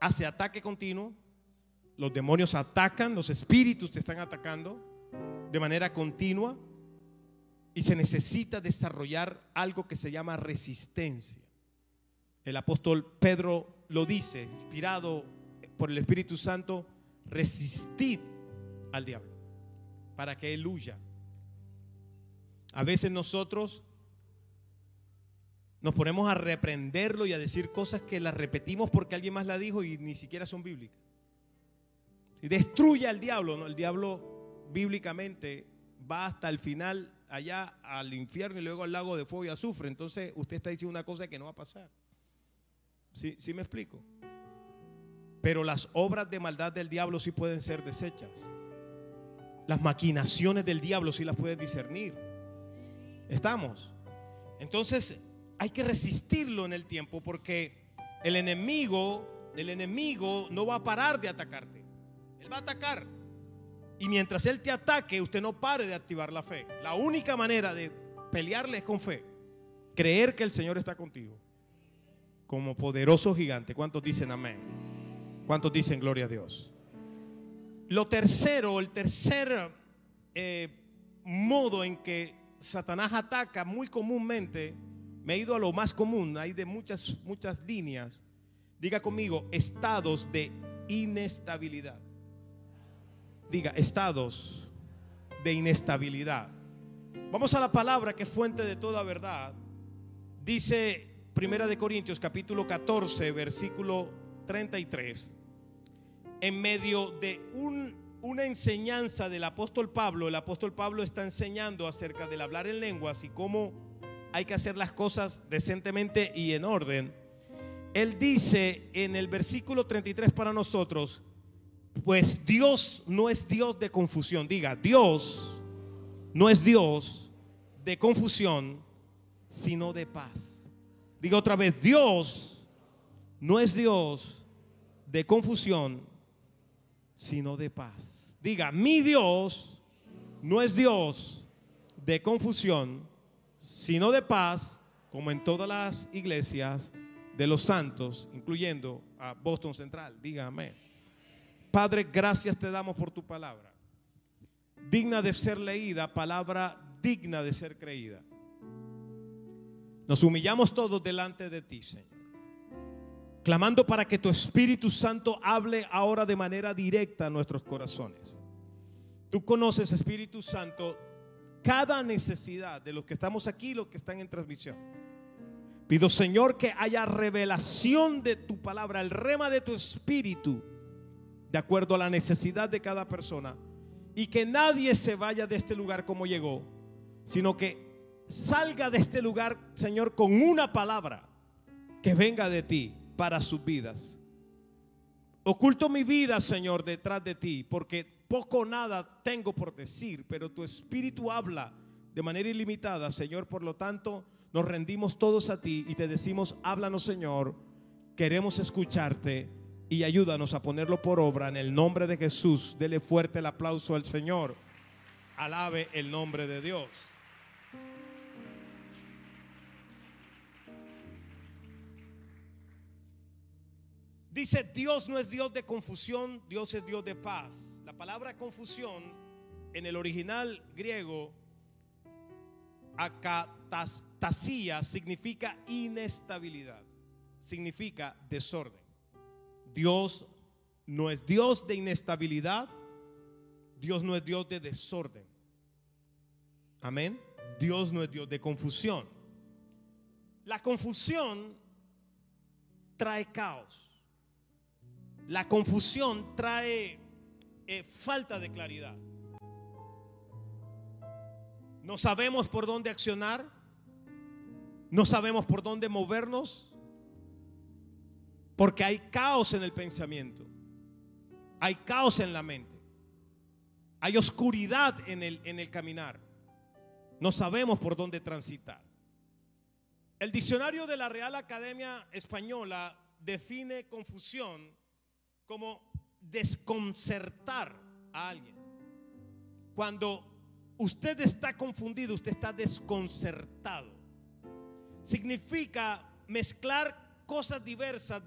hace ataque continuo. Los demonios atacan, los espíritus te están atacando de manera continua. Y se necesita desarrollar algo que se llama resistencia. El apóstol Pedro lo dice, inspirado por el Espíritu Santo: resistid al diablo para que él huya. A veces nosotros nos ponemos a reprenderlo y a decir cosas que las repetimos porque alguien más la dijo y ni siquiera son bíblicas. Y destruye al diablo, ¿no? El diablo bíblicamente va hasta el final, allá al infierno y luego al lago de fuego y azufre. Entonces usted está diciendo una cosa que no va a pasar. ¿Sí me explico? Pero las obras de maldad del diablo sí pueden ser deshechas. Las maquinaciones del diablo sí las puedes discernir. ¿Estamos? Entonces hay que resistirlo en el tiempo, porque el enemigo no va a parar de atacarte. Él va a atacar. Y mientras él te ataque, usted no pare de activar la fe. La única manera de pelearle es con fe. Creer que el Señor está contigo como poderoso gigante. ¿Cuántos dicen amén? ¿Cuántos dicen gloria a Dios? El tercer modo en que Satanás ataca muy comúnmente, me he ido a lo más común, hay de muchas líneas. Diga conmigo: estados de inestabilidad. Diga: estados de inestabilidad. Vamos a la palabra que es fuente de toda verdad. Dice Primera de Corintios capítulo 14 versículo 33. En medio de una enseñanza del apóstol Pablo, el apóstol Pablo está enseñando acerca del hablar en lenguas y cómo hay que hacer las cosas decentemente y en orden. Él dice en el versículo 33 para nosotros: pues Dios no es Dios de confusión. Diga: Dios no es Dios de confusión, sino de paz. Diga otra vez: Dios no es Dios de confusión, sino de paz. Diga: mi Dios no es Dios de confusión, sino de paz, como en todas las iglesias de los santos, incluyendo a Boston Central. Diga amén. Padre, gracias te damos por tu palabra, digna de ser leída, palabra digna de ser creída. Nos humillamos todos delante de ti, Señor, clamando para que tu Espíritu Santo hable ahora de manera directa a nuestros corazones. Tú conoces, Espíritu Santo, cada necesidad de los que estamos aquí y los que están en transmisión. Pido, Señor, que haya revelación de tu palabra, el rema de tu Espíritu, de acuerdo a la necesidad de cada persona, y que nadie se vaya de este lugar como llegó, sino que salga de este lugar, Señor, con una palabra que venga de ti para sus vidas. Oculto mi vida, Señor, detrás de ti, porque poco o nada tengo por decir, pero tu Espíritu habla de manera ilimitada, Señor. Por lo tanto, nos rendimos todos a ti y te decimos: háblanos, Señor, queremos escucharte y ayúdanos a ponerlo por obra en el nombre de Jesús. Dele fuerte el aplauso al Señor. Alabe el nombre de Dios. Dice: Dios no es Dios de confusión, Dios es Dios de paz. La palabra confusión en el original griego, akatasia, significa inestabilidad, significa desorden. Dios no es Dios de inestabilidad, Dios no es Dios de desorden. Amén. Dios no es Dios de confusión. La confusión trae caos. La confusión trae falta de claridad. No sabemos por dónde accionar, no sabemos por dónde movernos, porque hay caos en el pensamiento, hay caos en la mente, hay oscuridad en el caminar. No sabemos por dónde transitar. El diccionario de la Real Academia Española define confusión como desconcertar a alguien. Cuando usted está confundido, usted está desconcertado. Significa mezclar cosas diversas